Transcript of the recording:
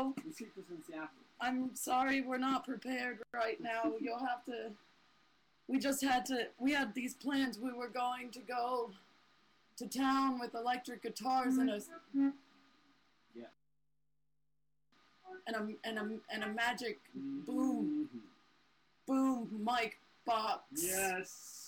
Well, we'll see this in Seattle. I'm sorry we're not prepared right now. You'll have to... We had these plans. We were going to go to town with electric guitars and a magic boom mic box. Yes.